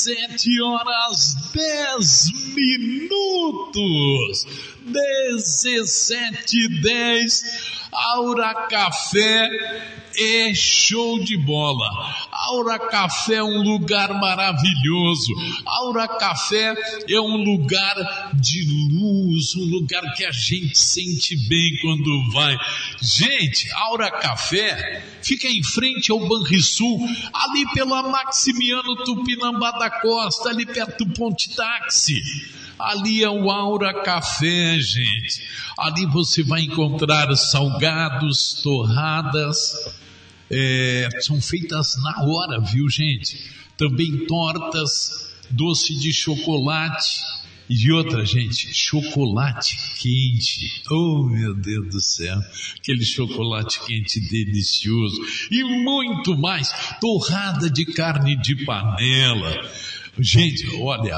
7h10. 17h10. Aura Café é show de bola. Aura Café é um lugar maravilhoso. Aura Café é um lugar de luz, um lugar que a gente sente bem quando vai. Gente, Aura Café fica em frente ao Banrisul, ali pela Maximiano Tupinambá da Costa, ali perto do Ponte Táxi. Ali é o Aura Café, gente. Ali você vai encontrar salgados, torradas, são feitas na hora, viu, gente? Também tortas, doce de chocolate e outra, gente, chocolate quente. Oh, meu Deus do céu, aquele chocolate quente delicioso e muito mais, torrada de carne de panela. Gente, olha,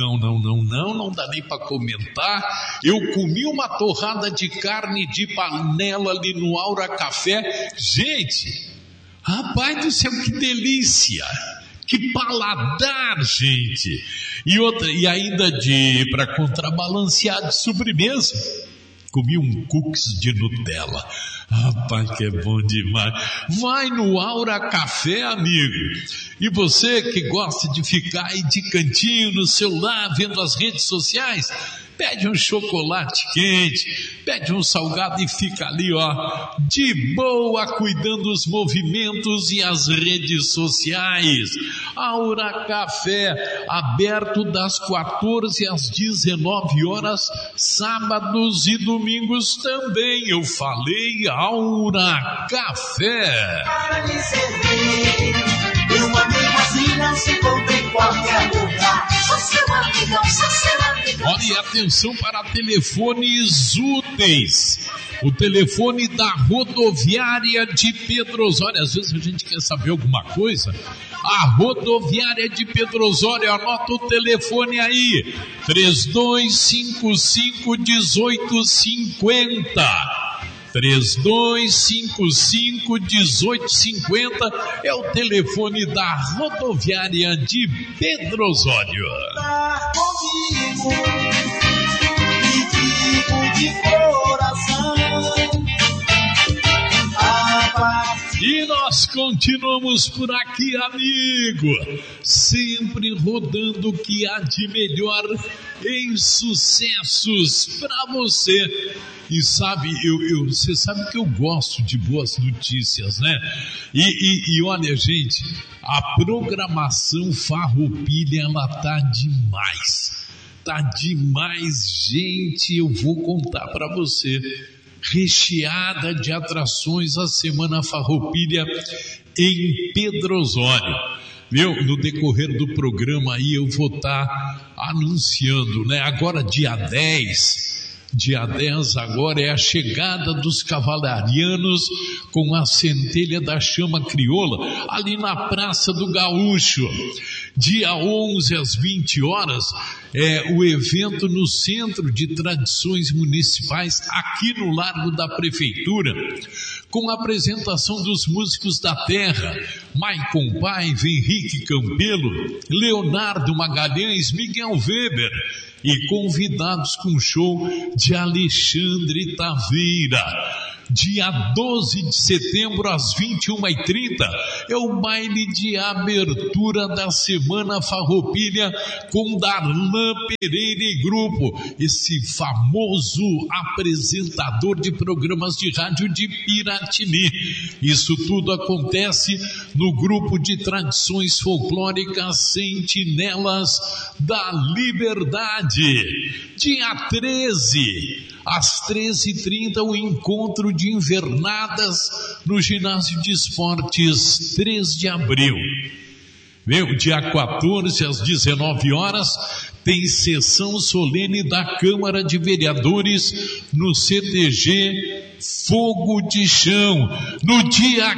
não dá nem para comentar. Eu comi uma torrada de carne de panela ali no Aura Café. Gente, rapaz do céu, que delícia! Que paladar, gente! E ainda para contrabalancear de sobremesa, comi um cookies de Nutella. Rapaz, que é bom demais. Vai no Aura Café, amigo. E você que gosta de ficar aí de cantinho no celular, vendo as redes sociais, pede um chocolate quente, pede um salgado e fica ali, ó, de boa, cuidando dos movimentos e as redes sociais. Aura Café, aberto das 14 às 19 horas, sábados e domingos também. Eu falei Aura Café. Para lhe servir, meu amigo assim não se encontra em qualquer lugar. Sou seu amigão, sou seu amigão. Olha, e atenção para telefones úteis. O telefone da rodoviária de Pedro Osório. Às vezes a gente quer saber alguma coisa. A rodoviária de Pedro Osório, anota o telefone aí. 3255-1850. 3255-1850 é o telefone da rodoviária de Pedro Osório. Tá comigo, me digo de coração. E nós continuamos por aqui, amigo, sempre rodando o que há de melhor em sucessos para você. E sabe, você sabe que eu gosto de boas notícias, né? E olha, gente, a programação Farroupilha, ela tá demais. Tá demais, gente, eu vou contar para você. Recheada de atrações a Semana Farroupilha em Pedro Osório. No decorrer do programa aí eu vou estar anunciando, né? Agora dia 10 agora é a chegada dos cavalarianos com a centelha da chama crioula ali na Praça do Gaúcho. Dia 11 às 20 horas é o evento no Centro de Tradições Municipais aqui no Largo da Prefeitura, com a apresentação dos músicos da terra, Maicon Paiva, Henrique Campelo, Leonardo Magalhães, Miguel Weber e convidados com show de Alexandre Taveira. Dia 12 de setembro às 21h30 é o baile de abertura da Semana Farroupilha com Darlan Pereira e Grupo, esse famoso apresentador de programas de rádio de Piratini. Isso tudo acontece no grupo de tradições folclóricas Sentinelas da Liberdade. Dia 13, às 13h30, o encontro de invernadas no Ginásio de Esportes 3 de abril. Dia 14, às 19 horas, tem sessão solene da Câmara de Vereadores no CTG Fogo de Chão. No dia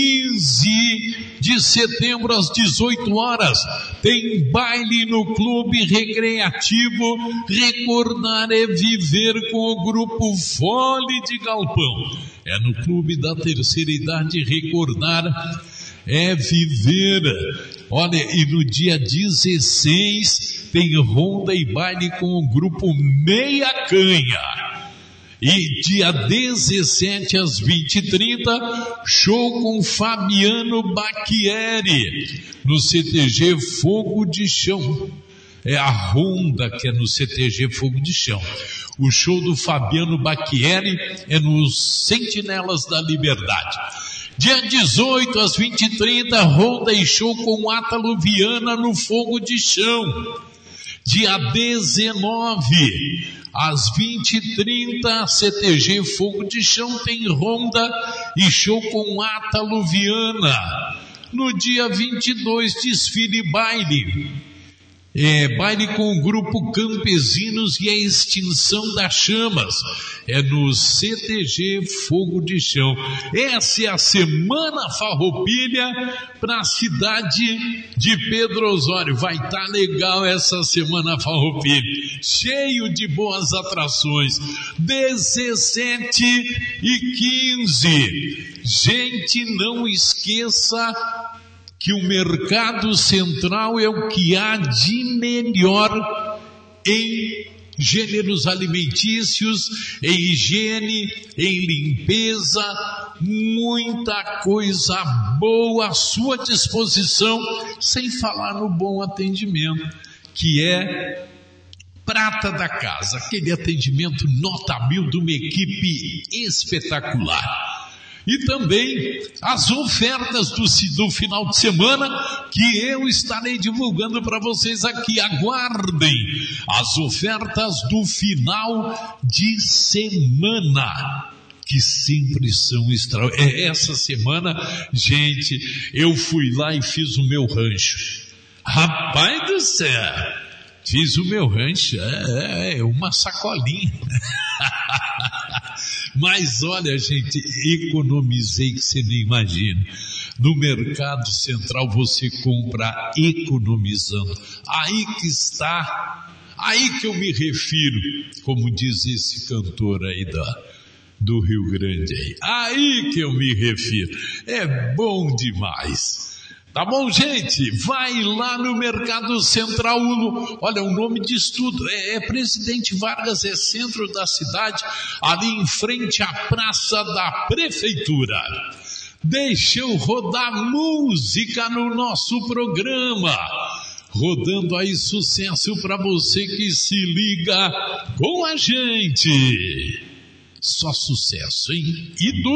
15 de setembro, às 18 horas, tem baile no Clube Recreativo Recordar é Viver com o Grupo Fole de Galpão. É no Clube da Terceira Idade Recordar é viver. Olha, e no dia 16 tem ronda e baile com o grupo Meia Canha. E dia 17 às 20h30, show com Fabiano Bacchieri, no CTG Fogo de Chão. É a ronda que é no CTG Fogo de Chão. O show do Fabiano Bacchieri é nos Sentinelas da Liberdade. Dia 18 às 20h30, ronda e show com Átalo Viana no Fogo de Chão. Dia 19 às 20h30, CTG Fogo de Chão tem ronda e show com Átalo Viana. No dia 22, desfile e baile. Baile com o grupo Campesinos e a Extinção das Chamas. É no CTG Fogo de Chão. Essa é a Semana Farroupilha para a cidade de Pedro Osório. Vai estar legal essa Semana Farroupilha. Cheio de boas atrações. 17h15. Gente, não esqueça que o Mercado Central é o que há de melhor em gêneros alimentícios, em higiene, em limpeza, muita coisa boa à sua disposição, sem falar no bom atendimento, que é prata da casa, aquele atendimento nota 1000 de uma equipe espetacular. E também as ofertas do final de semana que eu estarei divulgando para vocês aqui. Aguardem as ofertas do final de semana, que sempre são extraordinárias. Essa semana, gente, eu fui lá e fiz o meu rancho. Rapaz do céu, fiz o meu rancho, uma sacolinha. Mas olha, gente, economizei que você nem imagina. No Mercado Central você compra economizando. Aí que está, aí que eu me refiro, como diz esse cantor aí do Rio Grande. Aí que eu me refiro. É bom demais. Tá bom, gente? Vai lá no Mercado Central. Olha, o nome diz tudo. É Presidente Vargas, é centro da cidade, ali em frente à Praça da Prefeitura. Deixa eu rodar música no nosso programa. Rodando aí sucesso para você que se liga com a gente. Só sucesso, hein? E do